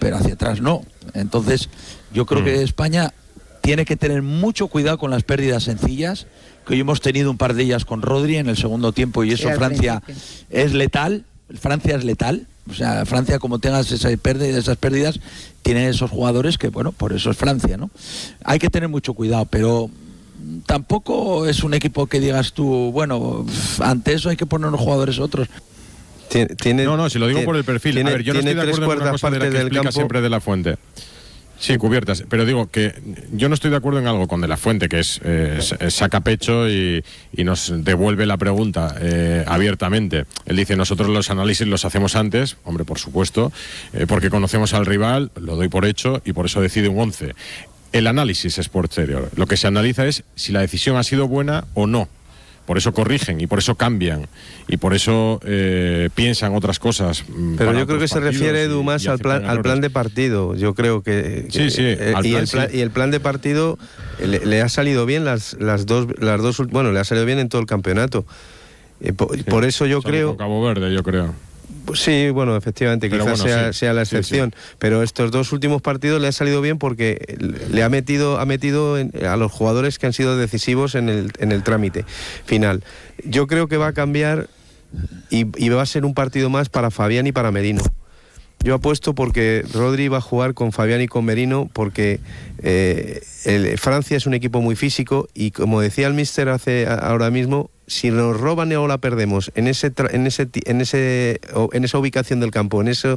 pero hacia atrás no. Entonces yo creo que España tiene que tener mucho cuidado con las pérdidas sencillas, que hoy hemos tenido un par de ellas con Rodri en el segundo tiempo, y eso Francia es letal. Francia es letal. O sea, Francia, como tengas esas pérdidas, tiene esos jugadores que, bueno, por eso es Francia, ¿no? Hay que tener mucho cuidado, pero tampoco es un equipo que digas tú, bueno, ante eso hay que poner unos jugadores otros. No, si lo digo por el perfil. A ver, yo no estoy de acuerdo en una cosa de la que explica siempre De La Fuente. Sí, cubiertas, pero digo que yo no estoy de acuerdo en algo con De La Fuente, que es saca pecho y nos devuelve la pregunta abiertamente. Él dice, nosotros los análisis los hacemos antes, hombre, por supuesto, porque conocemos al rival, lo doy por hecho y por eso decide un 11. El análisis es posterior, lo que se analiza es si la decisión ha sido buena o no. Por eso corrigen y por eso cambian y por eso piensan otras cosas. Pero yo creo que se refiere, Edu, más al plan de partido. Yo creo que el plan de partido le ha salido bien las dos, bueno, le ha salido bien en todo el campeonato. Por eso yo creo. Con Cabo Verde, yo creo. Sí, bueno, efectivamente, pero quizás bueno, sea la excepción. Sí. Pero estos dos últimos partidos le ha salido bien porque le ha metido a los jugadores que han sido decisivos en el trámite final. Yo creo que va a cambiar y va a ser un partido más para Fabián y para Merino. Yo apuesto porque Rodri va a jugar con Fabián y con Merino, porque Francia es un equipo muy físico y, como decía el míster ahora mismo, si nos roban o la perdemos en esa ubicación del campo, en esa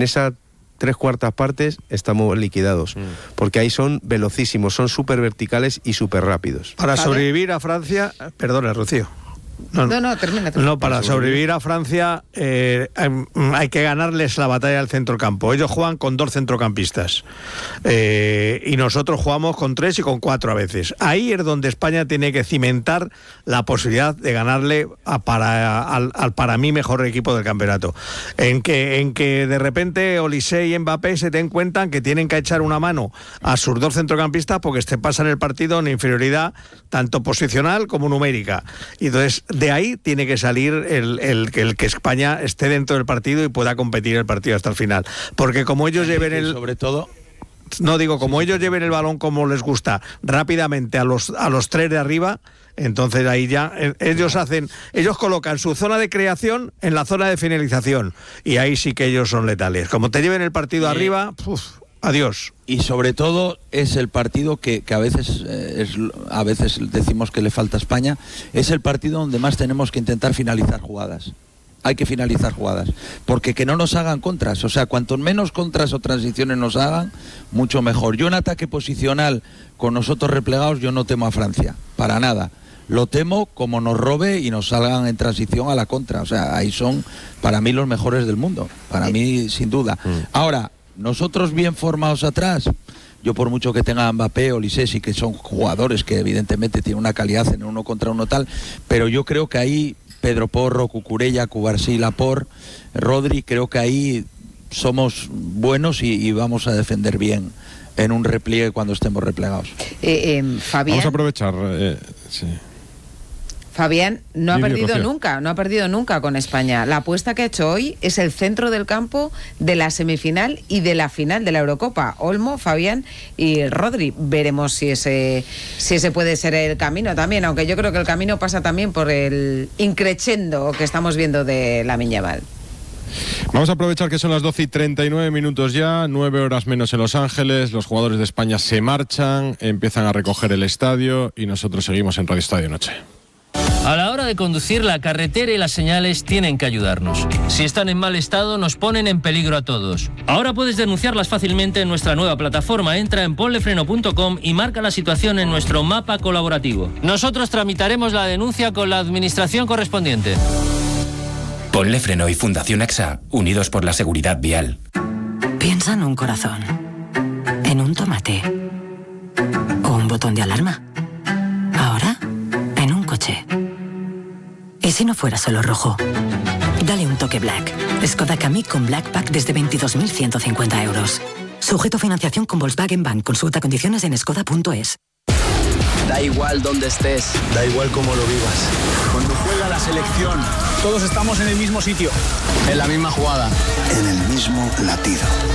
3/4 partes, estamos liquidados, porque ahí son velocísimos, son súper verticales y súper rápidos. Para sobrevivir a Francia, perdona, Rocío. Termina. No, para sobrevivir a Francia hay que ganarles la batalla del centrocampo. Ellos juegan con 2 centrocampistas y nosotros jugamos con 3 y con 4 a veces. Ahí es donde España tiene que cimentar la posibilidad de ganarle al para mí mejor equipo del campeonato. En que de repente Olise y Mbappé se den cuenta que tienen que echar una mano a sus 2 centrocampistas, porque se pasan el partido en inferioridad tanto posicional como numérica. Y entonces de ahí tiene que salir el que España esté dentro del partido y pueda competir el partido hasta el final, porque como ellos lleven como ellos lleven el balón como les gusta rápidamente a los 3 de arriba, entonces ahí ya ellos colocan su zona de creación en la zona de finalización, y ahí sí que ellos son letales. Como te lleven el partido arriba, adiós. Y sobre todo es el partido que a veces decimos que le falta a España, es el partido donde más tenemos que intentar finalizar jugadas. Hay que finalizar jugadas, porque que no nos hagan contras, o sea, cuanto menos contras o transiciones nos hagan, mucho mejor. Yo en ataque posicional con nosotros replegados, yo no temo a Francia, para nada. Lo temo como nos robe y nos salgan en transición a la contra. O sea, ahí son para mí los mejores del mundo, para mí sin duda. Ahora, nosotros bien formados atrás, yo por mucho que tenga Mbappé o Lisesi, que son jugadores que evidentemente tienen una calidad en 1 contra 1 tal, pero yo creo que ahí Pedro Porro, Cucurella, Cubarsí, Laporte, Rodri, creo que ahí somos buenos y vamos a defender bien en un repliegue cuando estemos replegados. Fabián, vamos a aprovechar. Sí. Fabián no ha perdido nunca con España. La apuesta que ha hecho hoy es el centro del campo de la semifinal y de la final de la Eurocopa. Olmo, Fabián y Rodri. Veremos si ese puede ser el camino también, aunque yo creo que el camino pasa también por el increchendo que estamos viendo de Lamine Yamal. Vamos a aprovechar que son las 12:39 ya, 9 horas menos en Los Ángeles. Los jugadores de España se marchan, empiezan a recoger el estadio y nosotros seguimos en Radio Estadio Noche. A la hora de conducir, la carretera y las señales tienen que ayudarnos. Si están en mal estado, nos ponen en peligro a todos. Ahora puedes denunciarlas fácilmente en nuestra nueva plataforma. Entra en ponlefreno.com y marca la situación en nuestro mapa colaborativo. Nosotros tramitaremos la denuncia con la administración correspondiente. Ponle Freno y Fundación AXA, unidos por la seguridad vial. Piensa en un corazón, en un tomate o un botón de alarma. Ahora, en un coche. ¿Y si no fuera solo rojo? Dale un toque Black. Skoda Kamiq con Black Pack desde 22.150 euros. Sujeto a financiación con Volkswagen Bank. Consulta condiciones en skoda.es. Da igual dónde estés, da igual cómo lo vivas. Cuando juega la selección, todos estamos en el mismo sitio, en la misma jugada, en el mismo latido.